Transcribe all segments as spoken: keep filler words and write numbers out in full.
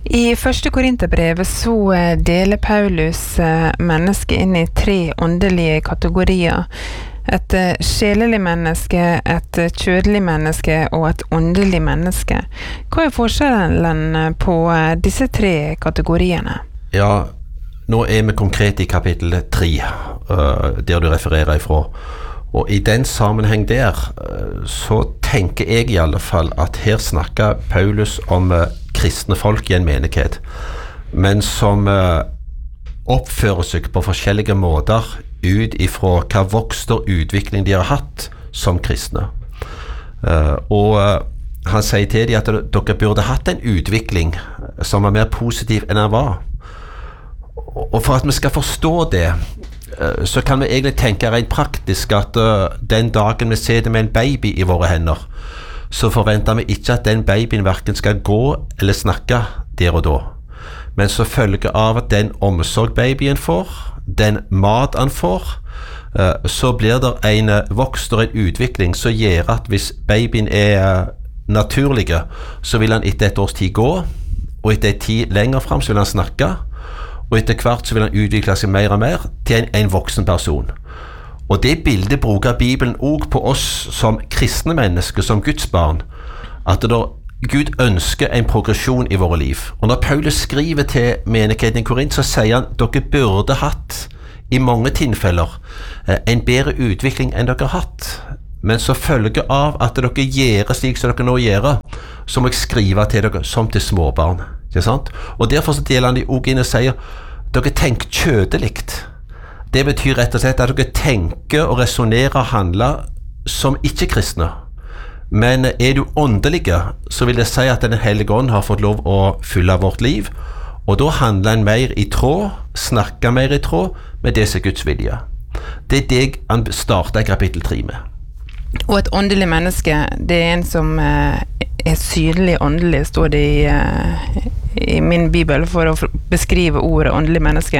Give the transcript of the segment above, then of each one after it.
I første Korinterbrev så deler Paulus mennesket inn i tre åndelige kategorier. Et sjelelig menneske, et kjødelig menneske og et åndelig menneske. Hva er forskjellen på disse tre kategoriene? Ja, nå er vi konkret i kapittel tre, der du refererer ifra. Og i den sammenheng der, så tenker jeg i alle fall at her snakker Paulus om kristne folk i en menighet, men som oppfører seg på forskjellige måter ut ifra hva vokst og utvikling de har hatt som kristne. Og han sier til dem at dere burde hatt en utvikling som var mer positiv enn den var. Og for at vi skal forstå det, så kan vi egentlig tenke rent praktisk at uh, den dagen vi sitter med en baby i våre hender, så forventer vi ikke at den babyen hverken skal gå eller snakke der og da. Men så følger av at den omsorg babyen får, den mat han får, uh, så blir det en vokst og en utvikling som gjør at hvis babyen er uh, naturlige, så vil han etter et års tid gå, og etter et tid lenger frem så vil han snakke, og etter hvert så vil han utvikle seg mer og mer til en, en voksen person. Og det bildet bruker Bibelen også på oss som kristne mennesker, som Guds barn, at det da Gud ønsker en progresjon i våre liv. Og når Paulus skriver til menigheten i Korint, så sier han, dere burde hatt i mange tilfeller en bedre utvikling enn dere har hatt. Men så følger av at dere gjør slik som dere nå gjør, så må jeg skrive til dere som til småbarn. Ikke sant? Og derfor så deler han de også inn og sier, dere tenker kjødelikt. Det betyr rett og slett at dere tenker og resonerer og handler som ikke-kristne. Men er du åndelige, så vil det si at den hellige ånd har fått lov å fylle vårt liv, og da handler en mer i tråd, snakker mer i tråd med det som er Guds vilje. Det er det han starter i kapittel tre med. Og et åndelig menneske, det er en som eh, er sydelig åndelig, står det i, eh, i min bibel, for å beskrive ordet åndelig menneske.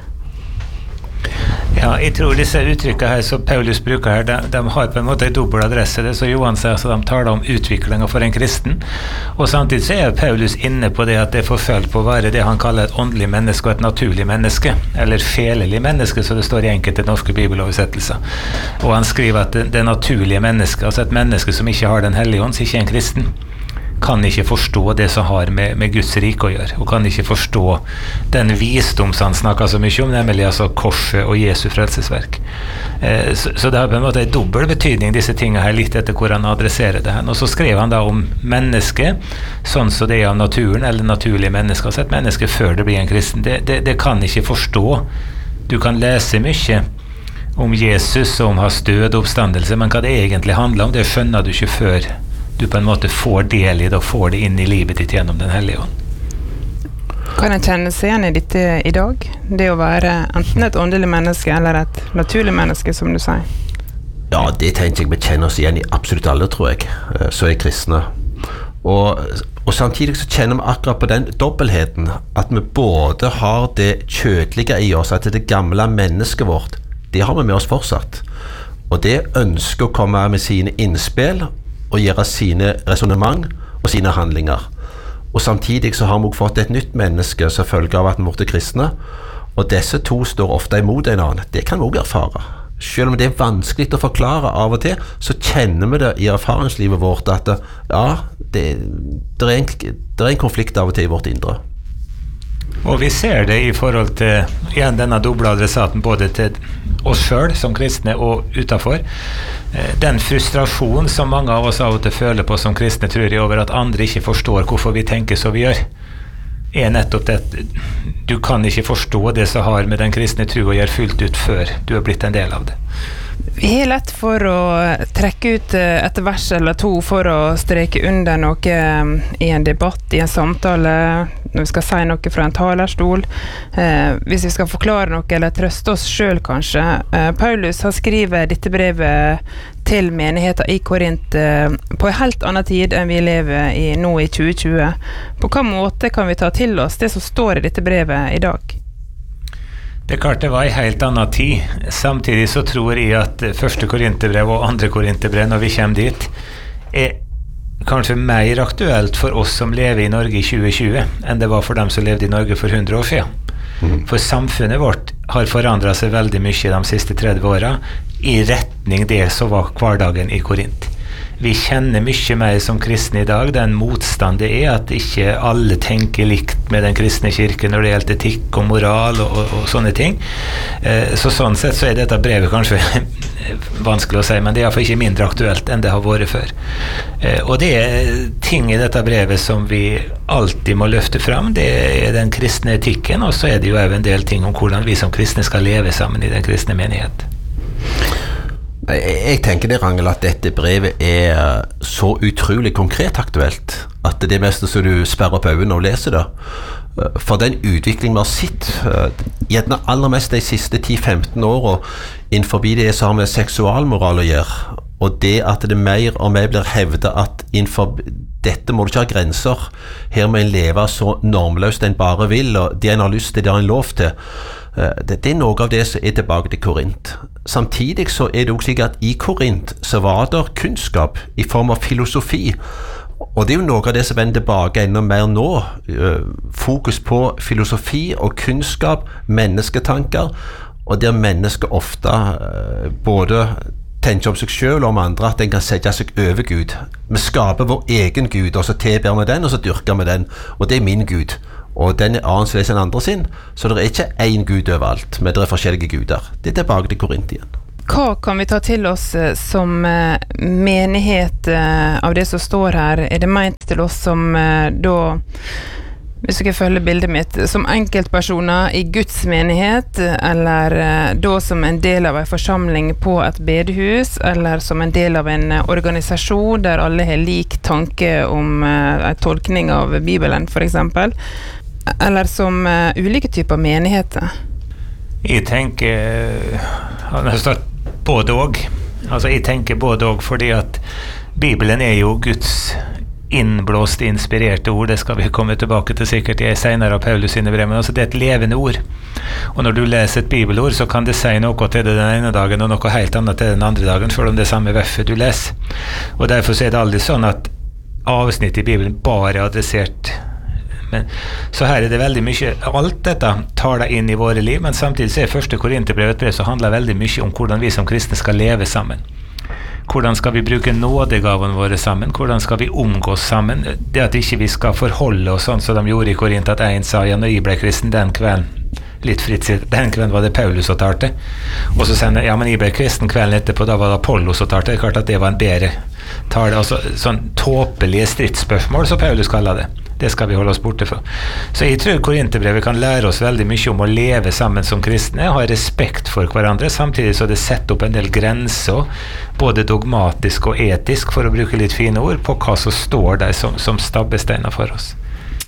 Ja, jeg tror disse uttrykkene her som Paulus bruker her, de, de har på en måte en dobbel adresse. Det så Johan sier, så de taler om utviklingen for en kristen. Og samtidig så er Paulus inne på det at det er forfølt på å være det han kaller et åndelig menneske og et naturlig menneske, eller felelig menneske, så det står i enkelte norske bibeloversettelser. Og han skriver at det, det naturlige mennesket, altså et menneske som ikke har den hellige ånd, som ikke er en kristen, kan ikke forstå det som har med, med Guds rike å gjøre, og kan ikke forstå den visdom som han snakker så mye om, nemlig altså korset og Jesu frelsesverk. Eh, så, så det har på en måte en dobbel betydning, disse tingene her, litt etter hvor han adresserer det her. Og så skrev han da om mennesket, sånn som det er av naturen, eller naturlige mennesker, altså et menneske før det blir en kristen. Det, det, det kan ikke forstå. Du kan lese mye om Jesus og om hans død og oppstandelse, men hva det egentlig handler om, det skjønner du ikke før du på en måte får del i det og får det inn i livet ditt gjennom den hellige ånd. Kan jeg kjenne seg igjen i dette i dag? Det å være enten et åndelig menneske eller et naturlig menneske, som du sier? Ja, det tenker jeg vi kjenner oss igjen i absolutt alle, tror jeg, så er kristne. Og, og samtidig så kjenner vi akkurat på den dobbeltheten, at vi både har det kjødelige i oss, at det gamle mennesket vårt, det har vi med oss fortsatt. Og det ønsker å komme med sine innspill, og gjøre sine resonemang og sine handlinger. Og samtidig så har vi også fått et nytt menneske som følge av at vi er kristne, og disse to står ofte imot en annen. Det kan vi også erfare. Selv om det er vanskelig å forklare av og til, så kjenner vi det i erfaringslivet vårt at ja, det, det, er en, det er en konflikt av og til i vårt indre. Og vi ser det i forhold til igjen denne doble adressaten både til oss selv som kristne og utenfor. Den frustrasjon som mange av oss av og til føler på som kristne, tror jeg, over at andre ikke forstår hvorfor vi tenker som vi gjør, er nettopp det at du kan ikke forstå det som har med den kristne tro å gjøre fullt ut før du har blitt en del av det. Vi har lett for å trekke ut et vers eller to for å streke under noe i en debatt, i en samtale, når vi skal si noe fra en talerstol, eh, hvis vi skal forklare noe eller trøste oss selv kanskje. Eh, Paulus har skrivet dette brevet til menigheten i Korint eh, på en helt annen tid enn vi lever i nå i tjue tjue. På hvilken måte kan vi ta til oss det som står i dette brevet i dag? Det er klart det var en helt annen tid. Samtidig så tror jeg at første Korinterbrev og andre Korinterbrev, når vi kommer dit, er kanskje mer aktuelt for oss som lever i Norge i tjue tjue enn det var for dem som levde i Norge for hundre år siden. Mm. For samfunnet vårt har forandret seg veldig mye de siste tretti åra i retning det som var hverdagen i Korint. Vi kjenner mye mer som kristne i dag. Den motstand det er at ikke alle tenker likt med den kristne kirken når det gjelder etikk og moral og, og, og sånne ting. Eh, så sånn sett så er dette brevet kanskje vanskelig å si, men det er i hvert fall ikke mindre aktuelt enn det har vært før. Eh, og det er ting i dette brevet som vi alltid må løfte fram. Det er den kristne etikken, og så er det jo også en del ting om hvordan vi som kristne skal leve sammen i den kristne menighet. Jeg tenker det, Rangel, at dette brevet er så utrolig konkret aktuelt at det er mest så du sperrer opp øynene og leser det. For den utvikling vi har sett, gjerne aller mest de siste ti til femten årene, innenfor det som har med seksualmoral å gjøre, og det at det mer og mer blir hevdet at innenfor dette må du ikke ha grenser, her må en leve så normløst en bare vil, og det en har lyst til, det har en lov til. Det, det er noe av det som er tilbake til Korint. Samtidig så er det også sikkert at i Korint så var det kunnskap i form av filosofi, og det er jo noe av det som vender tilbake enda mer nå. Fokus på filosofi og kunnskap, mennesketanker, og der mennesker ofte både tenker om seg selv og om andre, at en kan sette seg over Gud. Vi skaper vår egen Gud, og så tilber vi den, og så dyrker vi den, og det er min Gud. Og den er annerledes enn andre sin, så det er ikke én Gud overalt, men det er forskjellige guder. Det er tilbake til Korint igjen. Hva kan vi ta til oss som menighet av det som står her? Er det ment til oss som da, hvis du kan følge bildet mitt, som enkeltpersoner i Guds menighet, eller da som en del av en forsamling på et bedehus, eller som en del av en organisasjon der alle har lik tanke om en tolkning av Bibelen, for eksempel, eller som ulike typer menigheter? Jeg tenker han har stått både og. Altså jeg tenker både og fordi at Bibelen er jo Guds innblåste, inspirerte ord. Det skal vi komme tilbake til sikkert i senere av Paulus sine brev, men altså det er et levende ord. Og når du leser et bibelord, så kan det si noe til det den ene dagen og noe helt annet til den andre dagen, selv om det er samme veffe du leser. Og derfor er det aldri sånn at avsnitt i Bibelen bare er adressert. Men, så her er det veldig mye, alt dette tar deg inn i våre liv, men samtidig så er første Korinterbrev et brev som handler veldig mye om hvordan vi som kristne skal leve sammen. Hvordan skal vi bruke nådegavene våre sammen? Hvordan skal vi omgås sammen? Det at ikke vi skal forholde oss sånn som de gjorde i Korint, at en sa, ja, når jeg ble kristen den kvelden, litt fritt sitt, den kvelden var det Paulus som talte. Og så sier ja, men jeg ble kristen kvelden etterpå, da var det Apollos som talte. Det er klart at det var en bedre tale. Altså sånn tåpelige stridsspørsmål, som Paulus kaller det. Det skal vi holde oss borte for. Så jeg tror Korinterbrevet kan lære oss veldig mye om å leve sammen som kristne, ha respekt for hverandre, samtidig så det setter opp en del grenser, både dogmatisk og etisk, for å bruke litt fine ord, på hva som står der som, som stabbesteiner for oss.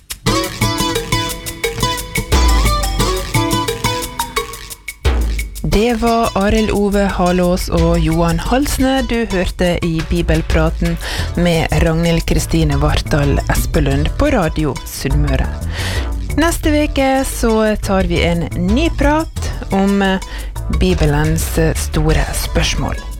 Det var Arild Ove Halås og Johan Halsne du hørte i Bibelpraten med Ragnhild Kristine Vartdal Espelund på Radio Sunnmøre. Neste veke så tar vi en ny prat om Bibelens store spørsmål.